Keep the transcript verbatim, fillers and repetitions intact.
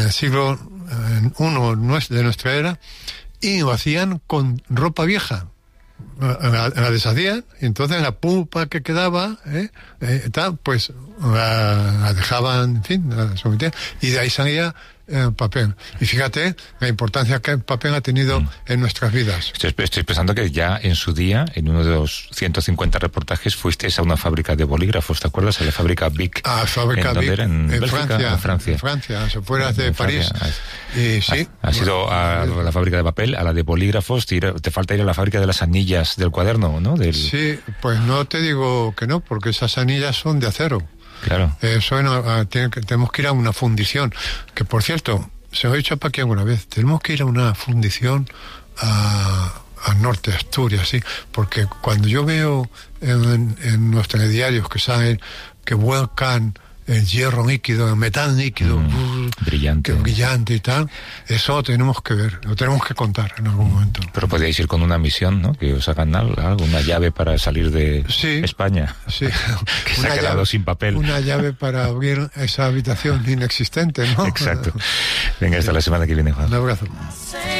el siglo uno de nuestra era, y lo hacían con ropa vieja. La, la deshacían, y entonces la pupa que quedaba, ¿eh? Eh, tal, pues la, la dejaban, en fin, la sometían, y de ahí salía el papel. Y fíjate la importancia que el papel ha tenido mm. en nuestras vidas. Estoy, estoy pensando que ya en su día, en uno de los ciento cincuenta reportajes, fuisteis a una fábrica de bolígrafos, ¿te acuerdas? A la fábrica Bic. Ah, fábrica ¿En, Bic, en, en, Bélgica, Francia, en Francia. En Francia, a las afueras de París. Y sí. Ha, ha sido a la fábrica de papel, a la de bolígrafos, te, te falta ir a la fábrica de las anillas del cuaderno, ¿no? Del... Sí, pues no te digo que no, porque esas anillas son de acero. Claro. Eso no, tiene que, tenemos que ir a una fundición, que por cierto, se lo he dicho a Paqui alguna vez, tenemos que ir a una fundición a, al norte de Asturias, sí, porque cuando yo veo en, en nuestros diarios que saben que vuelcan el hierro líquido, el metal líquido, mm, brillante, que brillante y tal, eso lo tenemos que ver, lo tenemos que contar en algún momento. Pero podéis ir con una misión, ¿no? Que os hagan algo, una llave para salir de sí, España, sí. que se ha quedado llave, sin papel. Una llave para abrir esa habitación inexistente, ¿no? Exacto. Venga, hasta la semana que viene, Juan. Un abrazo.